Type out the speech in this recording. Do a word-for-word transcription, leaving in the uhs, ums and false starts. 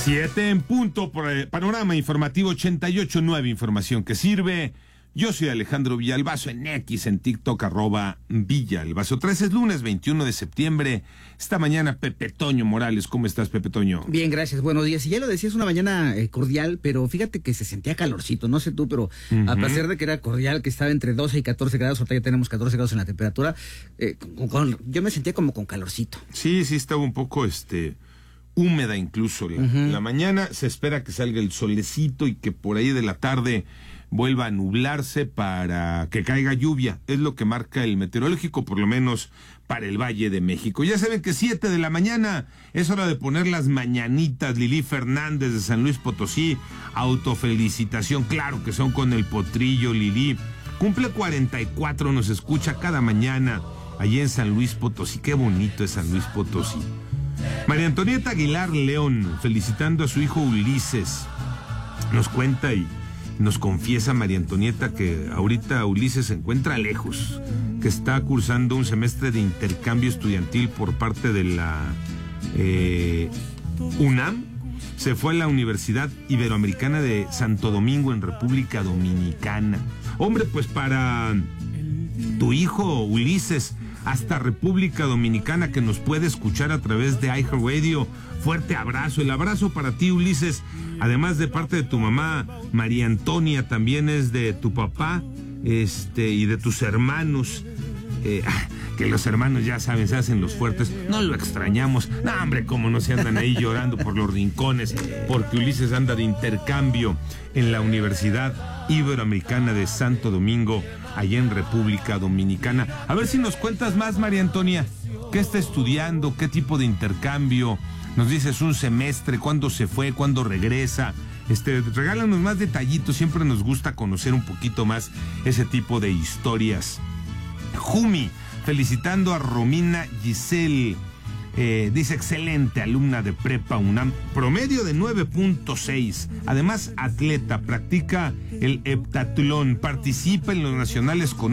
Siete en punto por el Panorama Informativo ochenta y ocho punto nueve, información que sirve. Yo soy Alejandro Villalbazo, en X, en TikTok, arroba Villalbazo. tres es lunes veintiuno de septiembre. Esta mañana, Pepe Toño Morales. ¿Cómo estás, Pepe Toño? Bien, gracias. Buenos días. Y ya lo decías, una mañana eh, cordial, pero fíjate que se sentía calorcito. No sé tú, pero uh-huh. a pesar de que era cordial, que estaba entre doce y catorce grados, ahorita ya tenemos catorce grados en la temperatura, eh, con, con, yo me sentía como con calorcito. Sí, sí, estaba un poco, este... húmeda incluso la, uh-huh. la mañana. Se espera que salga el solecito y que por ahí de la tarde vuelva a nublarse para que caiga lluvia. Es lo que marca el meteorológico, por lo menos para el Valle de México. Ya saben que siete de la mañana es hora de poner las mañanitas. Lili Fernández de San Luis Potosí, autofelicitación, claro que son con el potrillo. Lili cumple cuarenta y cuatro, nos escucha cada mañana allí en San Luis Potosí. Qué bonito es San Luis Potosí. María Antonieta Aguilar León, felicitando a su hijo Ulises. Nos cuenta y nos confiesa María Antonieta que ahorita Ulises se encuentra lejos, que está cursando un semestre de intercambio estudiantil por parte de la eh, UNAM. Se fue a la Universidad Iberoamericana de Santo Domingo, en República Dominicana. Hombre, pues para tu hijo Ulises, hasta República Dominicana, que nos puede escuchar a través de iHeartRadio. Fuerte abrazo. El abrazo para ti, Ulises, además de parte de tu mamá, María Antonia, también es de tu papá, este, y de tus hermanos. Eh, que los hermanos, ya saben, se hacen los fuertes. No lo extrañamos. No, hombre, cómo no se andan ahí llorando por los rincones, porque Ulises anda de intercambio en la Universidad Iberoamericana de Santo Domingo, allá en República Dominicana. A ver si nos cuentas más, María Antonia. ¿Qué está estudiando? ¿Qué tipo de intercambio? Nos dices un semestre, ¿cuándo se fue? ¿Cuándo regresa? Este, regálanos más detallitos. Siempre nos gusta conocer un poquito más ese tipo de historias. Jumi, felicitando a Romina Giselle. Eh, dice, excelente alumna de Prepa UNAM, promedio de nueve punto seis, además atleta, practica el heptatlón, participa en los nacionales con